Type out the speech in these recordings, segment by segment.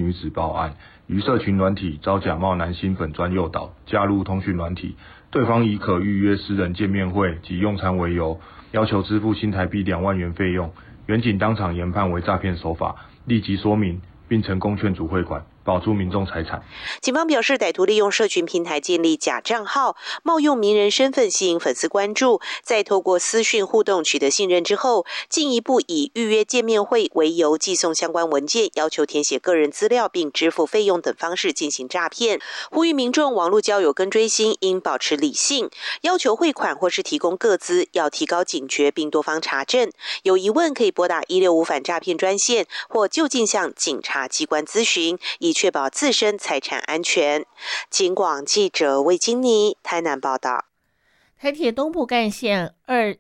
女子报案，于社群软体遭假冒男星粉专诱导，加入通讯软体，对方以可预约私人见面会及用餐为由，要求支付新台币2万元费用。员警当场研判为诈骗手法，立即说明，并成功劝阻汇款，保住民众财产。 警方表示，歹徒利用社群平台建立假账号，冒用名人身份吸引粉丝关注，再透过私讯互动取得信任之后，进一步以预约见面会为由寄送相关文件，要求填写个人资料并支付费用等方式进行诈骗。呼吁民众网络交友跟追星应保持理性，要求汇款或是提供个资要提高警觉并多方查证。有疑问可以拨打165反诈骗专线或就近向警察机关咨询，以确保自身财产安全。警广记者魏金妮台南报道。 台铁东部干线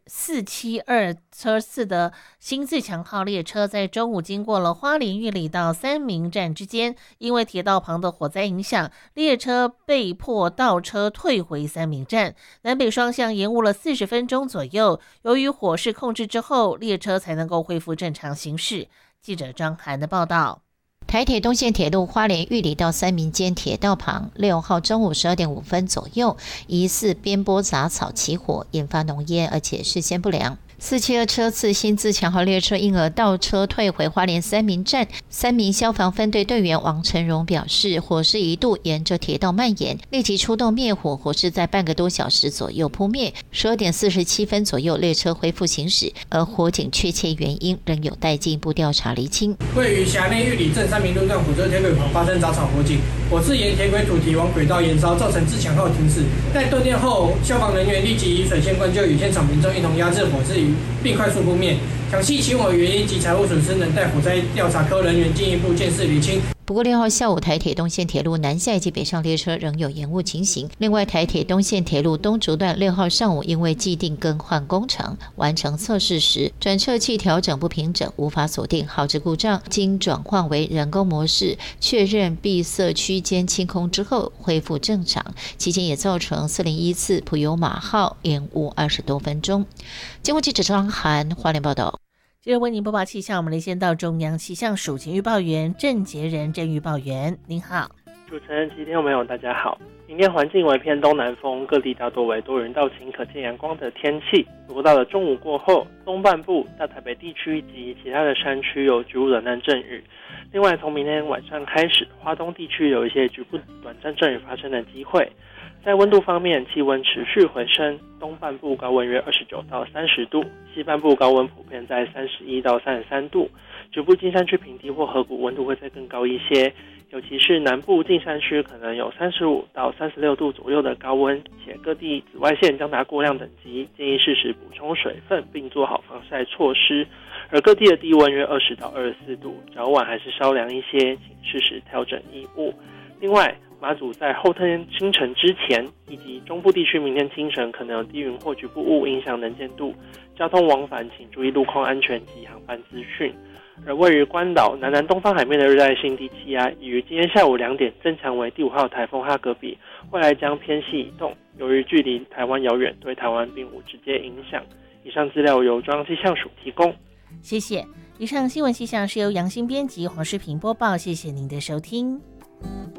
2472车次的新自强号列车在中午经过了花莲玉里到三民站之间，因为铁道旁的火灾影响，列车被迫倒车退回三民站，南北双向延误了40分钟左右。由于火势控制之后，列车才能够恢复正常行驶。记者张涵的报道。 台铁东线铁路花莲玉里到三民间铁道旁6号中午12点5分左右，疑似边拨杂草起火，引发浓烟，而且视线不良。472车次新自强号列车因而倒车退回花莲三民站。三民消防分队队员王成荣表示，火势一度沿着铁道蔓延，立即出动灭火，火势在半个多小时左右扑灭。12点47分左右，列车恢复行驶，而火警确切原因仍有待进一步调查厘清。 位于辖内玉里镇三民路段火车铁轨旁发生杂草火警，火势沿铁轨主题往轨道延烧，造成自强号停驶。待断电后，消防人员立即以水线灌救，与现场民众一同压制火势，并快速扑灭。详细起火原因及财务损失，能待火灾调查科人员进一步鉴识厘清。 不过6号下午，台铁东线铁路南下以及北上列车仍有延误情形。另外，台铁东线铁路东竹段6号上午因为既定更换工程完成测试时，转辙器调整不平整，无法锁定，耗至故障，经转换为人工模式，确认闭塞区间清空之后恢复正常。期间也造成4014普悠玛号延误20多分钟。经过记者张涵花莲报道。 接着为您播报气象，我们连线到中央气象署前预报员郑杰仁郑预报员，您好。 主持人及听众朋友大家好。明天环境为偏东南风，各地大多为多云到晴可见阳光的天气。不过到了中午过后，东半部、大台北地区及其他的山区有局部短暂阵雨。另外从明天晚上开始，花东地区有一些局部短暂阵雨发生的机会。在温度方面，气温持续回升，东半部高温约29到30度，西半部高温普遍在31到33度，局部近山区平地或河谷温度会再更高一些，尤其是南部近山区可能有35到36度左右的高温，且各地紫外线将达过量等级，建议适时补充水分并做好防晒措施。而各地的低温约20到24度，早晚还是稍凉一些，请适时调整衣物。另外，马祖在后天清晨之前，以及中部地区明天清晨可能有低云或局部雾影响能见度，交通往返请注意路况安全及航班资讯。而位于关岛南南东方海面的热带性低气压，已于今天下午2点增强为第5号台风哈格比，未来将偏西移动。由于距离台湾遥远，对台湾并无直接影响。以上资料由中央气象署提供。 谢谢。以上新闻气象是由杨新编辑，黄世平播报，谢谢您的收听。